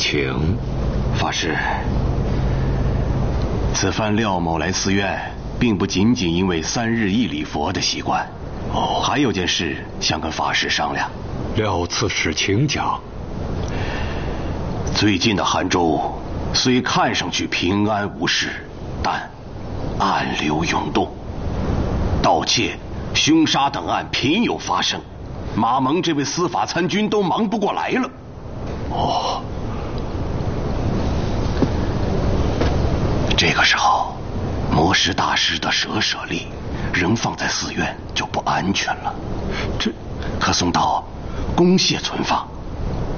请。 法师，此番廖某来寺院，并不仅仅因为3日一礼佛的习惯，还有件事想跟法师商量。 廖刺史，请讲。 最近的汉州虽看上去平安无事，但暗流涌动，盗窃、凶杀等案频有发生，马蒙这位司法参军都忙不过来了。这个时候，魔石大师的舍利仍放在寺院就不安全了，这可送到公廨存放。